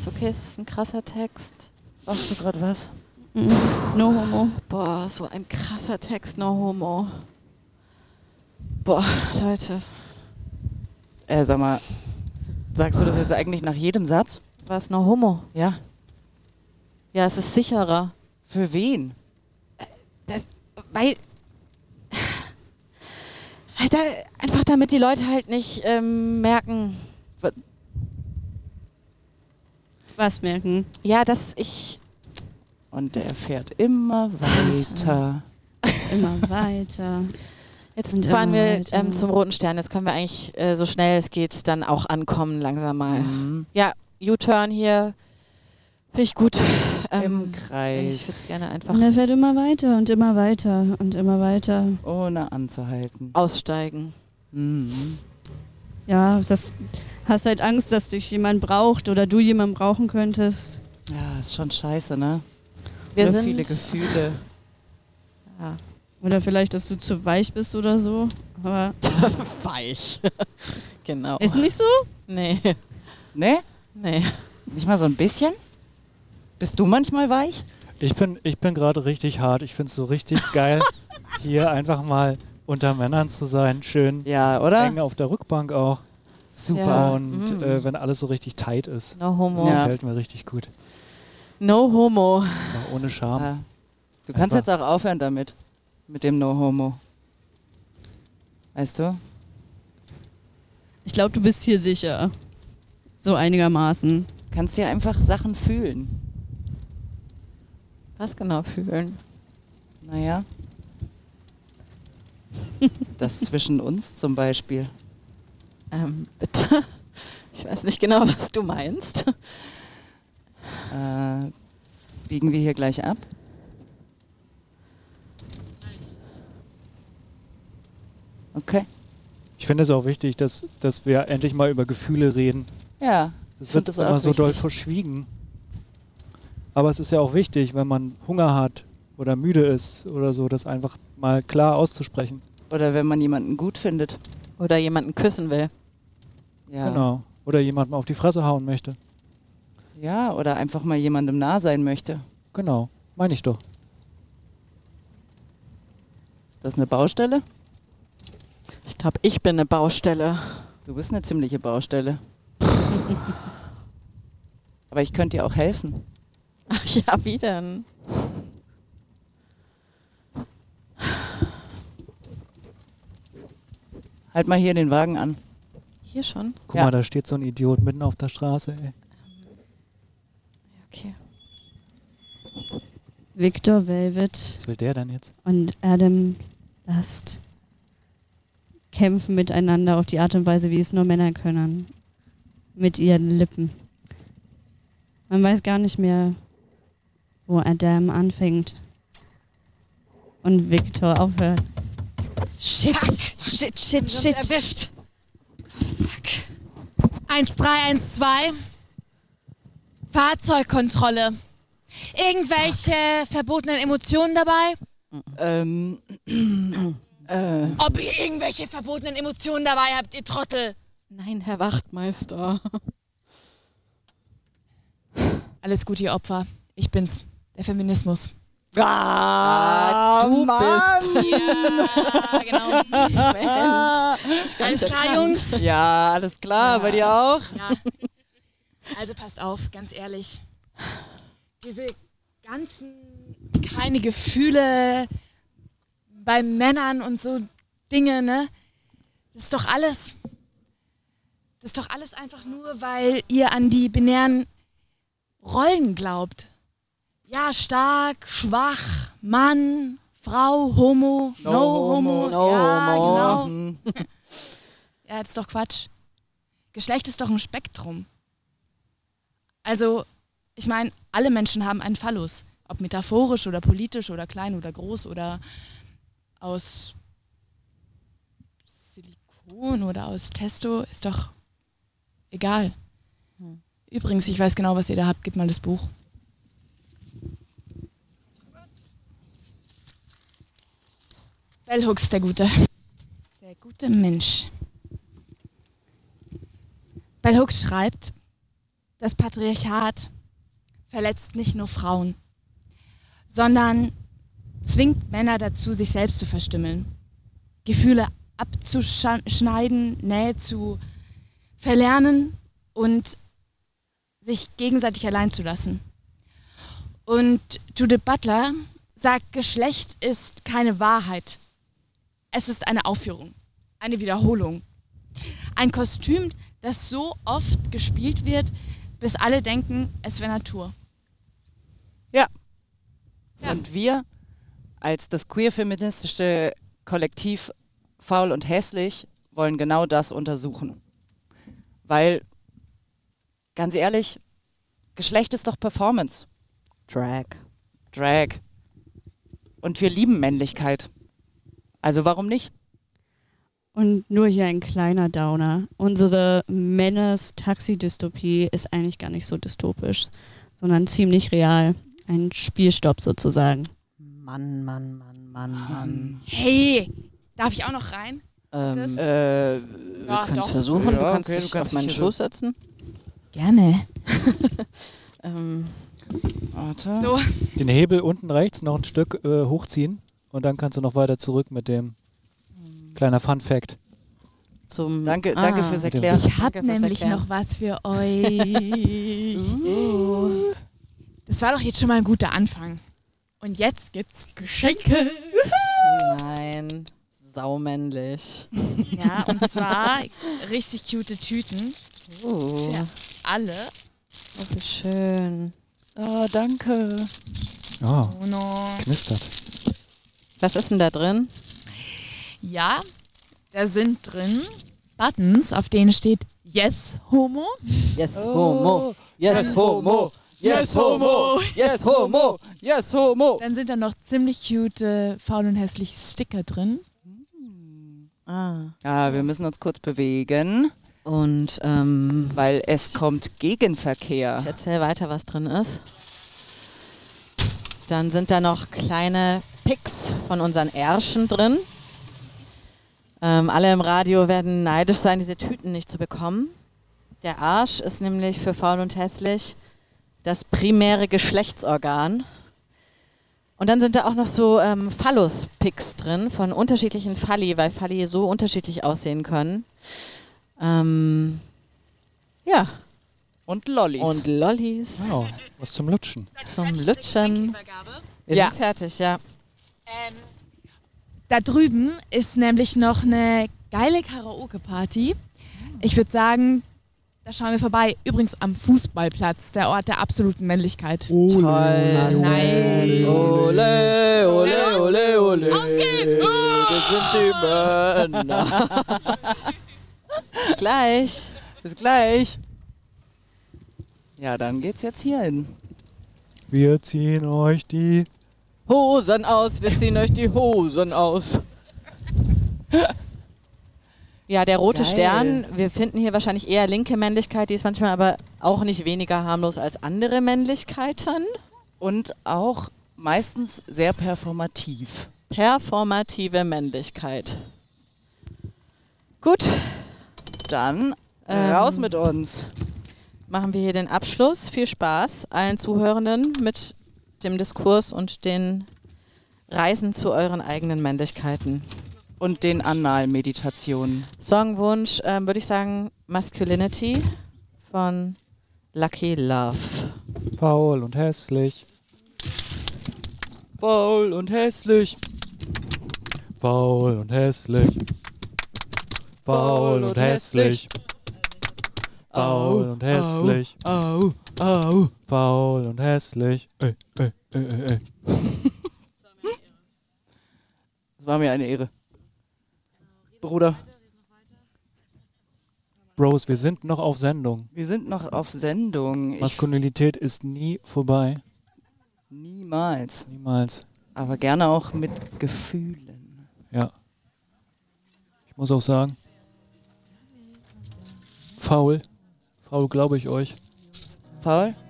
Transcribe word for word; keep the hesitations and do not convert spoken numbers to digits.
ist okay, es ist ein krasser Text. Machst du gerade was? No homo. Boah, so ein krasser Text, no homo. Boah, Leute. Äh, sag mal, sagst du das jetzt eigentlich nach jedem Satz? Was, no homo? Ja. Ja, es ist sicherer. Für wen? Das, weil... Halt da, einfach damit die Leute halt nicht ähm, merken... Was merken? Ja, dass ich... Und der fährt immer weiter. Immer weiter. Jetzt Und fahren immer wir weiter. ähm, zum Roten Stern. Jetzt können wir eigentlich äh, so schnell es geht dann auch ankommen langsam mal. Mhm. Ja, U-Turn hier. Finde ich gut. Im Ähm, Kreis. ich würde es gerne einfach Und er fährt immer weiter und immer weiter und immer weiter. Ohne anzuhalten. aussteigen. Mhm. Ja, das hast halt Angst, dass dich jemand braucht oder du jemanden brauchen könntest. Ja, ist schon scheiße, ne? Wir So sind viele Gefühle. ja. Oder vielleicht, dass du zu weich bist oder so. Aber weich. Genau. ist nicht so? Nee. Ne? Nee. Nicht mal so ein bisschen? Bist du manchmal weich? Ich bin, ich bin gerade richtig hart. Ich finde es so richtig geil, hier einfach mal unter Männern zu sein. Schön Ja, oder? eng auf der Rückbank auch. Super. Ja. Und Mm. äh, wenn alles so richtig tight ist. No Das homo. Ja. gefällt mir richtig gut. No homo. Auch ohne Scham. Ja. Du kannst Einfach. jetzt auch aufhören damit. Mit dem No Homo. Weißt du? Ich glaube, du bist hier sicher. So einigermaßen. Du kannst dir einfach Sachen fühlen. Was genau fühlen? Naja. Das zwischen uns zum Beispiel. Ähm, bitte? Ich weiß nicht genau, was du meinst. Äh, biegen wir hier gleich ab? Okay. Ich finde es auch wichtig, dass, dass wir endlich mal über Gefühle reden. Ja. Das Ich wird find das immer auch so doll wichtig. verschwiegen. Aber es ist ja auch wichtig, wenn man Hunger hat oder müde ist oder so, das einfach mal klar auszusprechen. Oder wenn man jemanden gut findet. Oder jemanden küssen will. Ja. Genau. Oder jemandem auf die Fresse hauen möchte. Ja, oder einfach mal jemandem nah sein möchte. Genau. Meine ich doch. Ist das eine Baustelle? Ich glaube, ich bin eine Baustelle. Du bist eine ziemliche Baustelle. Aber ich könnte dir auch helfen. Ach ja, wie denn? Halt mal hier den Wagen an. Hier schon? Guck Ja. mal, da steht so ein Idiot mitten auf der Straße, ey. Okay. Victor Velvet Was will der denn jetzt? und Adam Lust kämpfen miteinander auf die Art und Weise, wie es nur Männer können. Mit ihren Lippen. Man weiß gar nicht mehr, wo Adam anfängt und Victor aufhört. Shit, shit, shit, shit. Erwischt. eins drei eins zwei. Fahrzeugkontrolle. Irgendwelche verbotenen Emotionen dabei? Ähm. äh. Ob ihr irgendwelche verbotenen Emotionen dabei habt, ihr Trottel? Nein, Herr Wachtmeister. Alles gut, ihr Opfer. Ich bin's. Der Feminismus. Ah, du Mann. Ja, genau. Mensch. Ich Alles klar, Jungs? Ja, alles klar, bei dir auch? Ja. Also passt auf, ganz ehrlich. Diese ganzen keine Gefühle bei Männern und so Dinge, ne? Das ist doch alles. Das ist doch alles einfach nur, weil ihr an die binären Rollen glaubt. Ja, stark, schwach, Mann, Frau, Homo, no, Homo, no ja, homo. genau. Hm. Ja, das ist doch Quatsch. Geschlecht ist doch ein Spektrum. Also, ich meine, alle Menschen haben einen Phallus. Ob metaphorisch oder politisch oder klein oder groß oder aus Silikon oder aus Testo, ist doch egal. Hm. Übrigens, ich weiß genau, was ihr da habt. Gib mal das Buch. Bell Hooks, der Gute. Der gute Mensch. Bell Hooks schreibt, das Patriarchat verletzt nicht nur Frauen, sondern zwingt Männer dazu, sich selbst zu verstümmeln, Gefühle abzuschneiden, Nähe zu verlernen und sich gegenseitig allein zu lassen. Und Judith Butler sagt, Geschlecht ist keine Wahrheit. Es ist eine Aufführung, eine Wiederholung. Ein Kostüm, das so oft gespielt wird, bis alle denken, es wäre Natur. Ja. Ja. Und wir als das queer-feministische Kollektiv Faul und Hässlich wollen genau das untersuchen. Weil, ganz ehrlich, Geschlecht ist doch Performance. Drag. Drag. Und wir lieben Männlichkeit. Also warum nicht? Und nur hier ein kleiner Downer. Unsere Männers-Taxi-Dystopie ist eigentlich gar nicht so dystopisch, sondern ziemlich real. Ein Spielstopp sozusagen. Mann, Mann, Mann, Mann, Mann. Hey, darf ich auch noch rein? Ähm, Das- Äh, wir Ja, können es doch. versuchen. Ja, du kannst okay, dich du kannst auf meinen dich hier Schoß setzen. Gerne. Ähm, warte. So, Den Hebel unten rechts noch ein Stück äh, hochziehen und dann kannst du noch weiter zurück mit dem kleiner Fun Fact. zum Danke, Ah. danke fürs Mit dem Erklären. Sitz. ich habe Danke fürs nämlich Erklären. noch was für euch. Das war doch jetzt schon mal ein guter Anfang. Und jetzt gibt's Geschenke. Nein, saumännlich. Ja, und zwar richtig cute Tüten Oh, für alle. oh, wie schön. Ah, danke. Oh, Oh no. es knistert. Was ist denn da drin? Ja, da sind drin Buttons, auf denen steht Yes, Homo. Yes, Oh. Homo. Yes, Homo. Yes, Homo! Yes, Homo! Yes, Homo! Dann sind da noch ziemlich cute, äh, faul und hässliche Sticker drin. Ah. Ah, wir müssen uns kurz bewegen, Und ähm, weil es kommt Gegenverkehr. ich erzähle weiter, was drin ist. Dann sind da noch kleine Pics von unseren Ärschen drin. Ähm, alle im Radio werden neidisch sein, diese Tüten nicht zu bekommen. Der Arsch ist nämlich für faul und hässlich das primäre Geschlechtsorgan. Und dann sind da auch noch so ähm, Phallus-Pics drin von unterschiedlichen Phalli, weil Phalli so unterschiedlich aussehen können. Ähm, ja, Und Lollis. und Lollis Wow, was zum Lutschen. zum Lutschen. Wir Ja. sind fertig, ja. Ähm, da drüben ist nämlich noch eine geile Karaoke-Party. Ich würde sagen, da schauen wir vorbei. Übrigens am Fußballplatz, der Ort der absoluten Männlichkeit. Toll. Nein. Ole, ole, ole, ole. Auf geht's! Wir sind die Männer. Bis gleich. Bis gleich. Ja, dann geht's jetzt hier hin. Wir ziehen euch die... Hosen aus, wir ziehen euch die Hosen aus. Ja, der rote Geil. Stern, wir finden hier wahrscheinlich eher linke Männlichkeit, die ist manchmal aber auch nicht weniger harmlos als andere Männlichkeiten. Und auch meistens sehr performativ. Performative Männlichkeit. Gut, Dann Ähm. raus mit uns. machen wir hier den Abschluss. Viel Spaß allen Zuhörenden mit dem Diskurs und den Reisen zu euren eigenen Männlichkeiten. Und den Analmeditationen. Songwunsch ähm, würde ich sagen Masculinity von Lucky Love. Faul und hässlich, Faul und hässlich. faul und hässlich, faul und hässlich, faul und hässlich, Au, au. faul und hässlich. Ey, ey, ey, ey, ey. Das war mir eine Ehre. Bruder, Bros, wir sind noch auf Sendung. wir sind noch auf Sendung. Ich, Maskulinität ist nie vorbei. niemals. Niemals. Aber gerne auch mit Gefühlen. Ja. Ich muss auch sagen, faul, faul glaube ich euch. Faul?